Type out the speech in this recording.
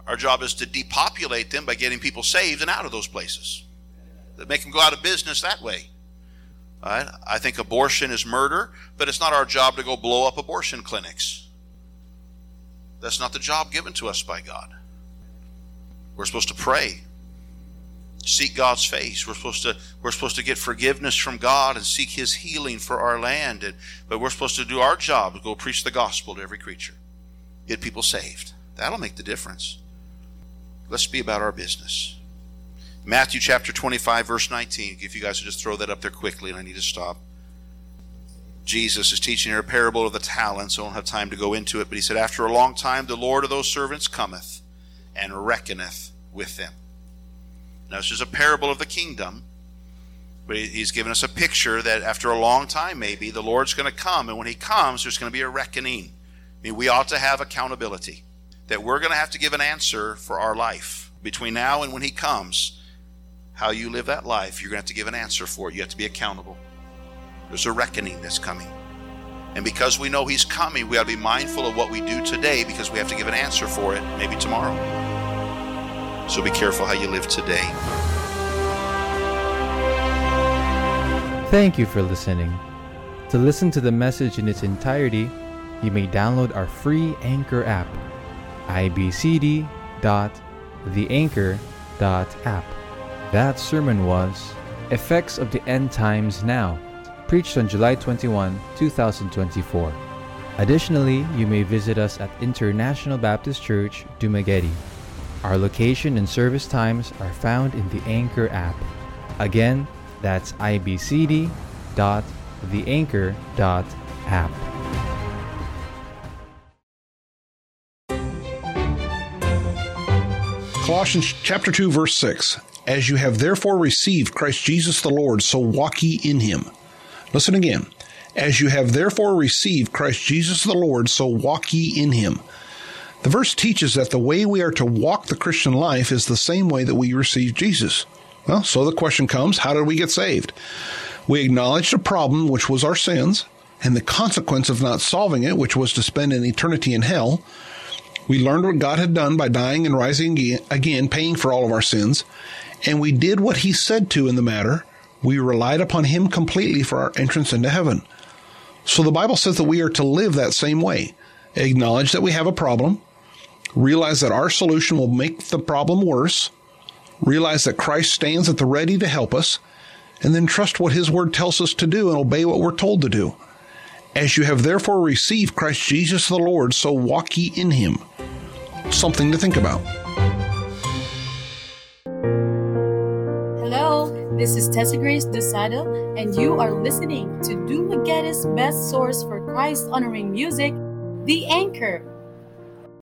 Our job is to depopulate them by getting people saved and out of those places. That make them go out of business that way. All right? I think abortion is murder, but it's not our job to go blow up abortion clinics. That's not the job given to us by God. We're supposed to pray, seek God's face. We're supposed to get forgiveness from God and seek His healing for our land. But we're supposed to do our job, go preach the gospel to every creature, get people saved. That'll make the difference. Let's be about our business. Matthew chapter 25, verse 19. If you guys would just throw that up there quickly, and I need to stop. Jesus is teaching here a parable of the talents. I don't have time to go into it, but he said, after a long time, the Lord of those servants cometh and reckoneth with them. Now, this is a parable of the kingdom, but he's given us a picture that after a long time, maybe, the Lord's going to come, and when he comes, there's going to be a reckoning. I mean, we ought to have accountability, that we're going to have to give an answer for our life. Between now and when he comes, how you live that life, you're going to have to give an answer for it. You have to be accountable. There's a reckoning that's coming. And because we know he's coming, we ought to be mindful of what we do today, because we have to give an answer for it maybe tomorrow. So be careful how you live today. Thank you for listening. To listen to the message in its entirety, you may download our free Anchor app, ibcd.theanchor.app. That sermon was Effects of the End Times Now, preached on July 21, 2024. Additionally, you may visit us at International Baptist Church, Dumaguete. Our location and service times are found in the Anchor app. Again, that's ibcd.theanchor.app. Colossians chapter 2, verse 6. As you have therefore received Christ Jesus the Lord, so walk ye in him. Listen again. As you have therefore received Christ Jesus the Lord, so walk ye in him. The verse teaches that the way we are to walk the Christian life is the same way that we receive Jesus. Well, so the question comes, how did we get saved? We acknowledged a problem, which was our sins, and the consequence of not solving it, which was to spend an eternity in hell. We learned what God had done by dying and rising again, paying for all of our sins, and we did what he said to in the matter. We relied upon him completely for our entrance into heaven. So the Bible says that we are to live that same way. Acknowledge that we have a problem, realize that our solution will make the problem worse, realize that Christ stands at the ready to help us, and then trust what his word tells us to do and obey what we're told to do. As you have therefore received Christ Jesus the Lord, so walk ye in him. Something to think about. Hello, this is Tessa Grace Desada, and you are listening to Dumaguete's best source for Christ-honoring music, The Anchor.